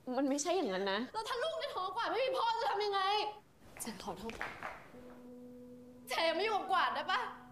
มันไม่ใช่อย่างนั้นนะแล้วถ้าลูกในท้องกวาดไม่มีพ่อจะทำยังไงฉันขอโทษแชร์ไม่อยู่กับกวาดได้ปะ